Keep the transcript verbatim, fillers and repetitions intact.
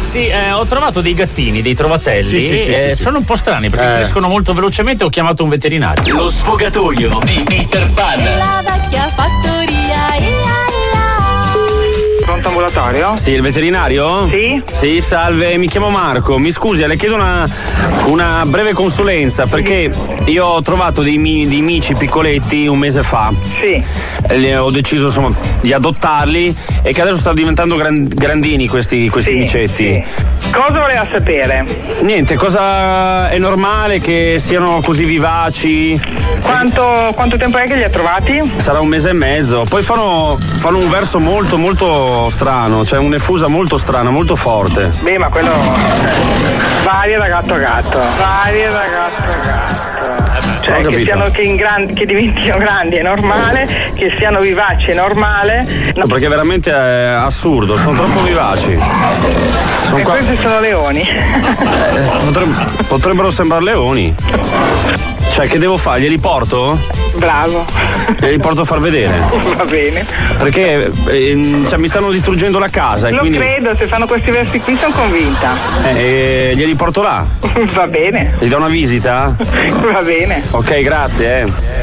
Sì, eh, ho trovato dei gattini, dei trovatelli. Sì, sì, sì, eh, sì, sì. sono un po' strani perché Eh. crescono molto velocemente. Ho chiamato un veterinario. Lo sfogatoio di Peter Pan. La vecchia fattoria, ia, ia. Pronto ambulatorio? Sì, il veterinario? Sì. Sì, salve, mi chiamo Marco. Mi scusi, le chiedo una, una breve consulenza perché io ho trovato dei, mi, dei mici piccoletti un mese fa. Sì. E ho deciso insomma di adottarli e che adesso stanno diventando gran- grandini questi, questi Sì, micetti. sì. Cosa voleva sapere? Niente, cosa è normale che siano così vivaci? Quanto, quanto tempo è che li ha trovati? Sarà un mese e mezzo. Poi fanno, fanno un verso molto molto strano, cioè un'effusa molto strana, molto forte. Beh, ma quello varia da gatto a gatto. Varia da gatto a gatto. Cioè, Ho che, capito. siano, che, in gran- che diventino grandi è normale, che siano vivaci è normale. No, Perché veramente è assurdo, sono troppo vivaci. Sono e qua- questi sono leoni. eh, potreb- potrebbero sembrare leoni. Cioè, che devo fare? Glieli porto? Bravo. Glieli porto a far vedere. Va bene. Perché eh, cioè, mi stanno distruggendo la casa e Lo quindi credo, se fanno questi versi qui sono convinta. eh, glieli porto là. Va bene. Gli do una visita? Va bene. Ok, grazie. Eh.